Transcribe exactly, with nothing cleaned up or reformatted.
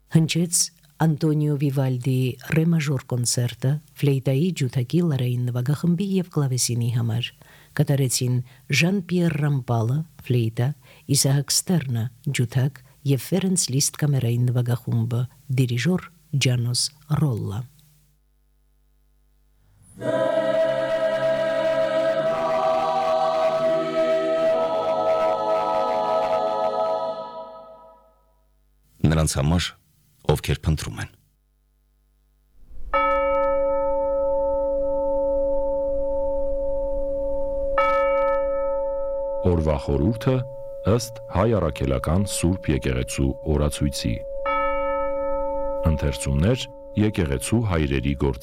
Հնչեց Անտոնիո Վիվալդի ռե մաժոր կոնցերտը ֆլեյտայի ջութակի լարային նվագախմբի եւ կլավեսինի համար։ Կատարեցին Ժան-Պիեր Ռամպալը ֆլեյտա, Իսահակ Ստերնը ջութակ եւ Ֆերենց Լիստ կամերային նվագախումբը դիրիժոր Ջանոս Ռոլլա։ Նրանց համար, ովքեր փնտրում են։ Օրվա խորհուրդը ըստ Հայ առաքելական Սուրբ եկեղեցու օրացույցի։ Ընթերցումներ եկեղեցու հայրերի գործ